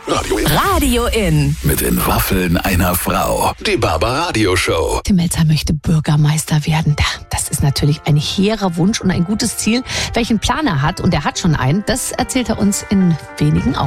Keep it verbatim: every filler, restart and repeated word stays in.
Radio In. Radio In. Mit den Waffeln einer Frau. Die Barbara Radio Show. Tim Melzer möchte Bürgermeister werden. Das ist natürlich ein hehrer Wunsch und ein gutes Ziel. Welchen Plan er hat, und er hat schon einen, das erzählt er uns in wenigen Augenblicken.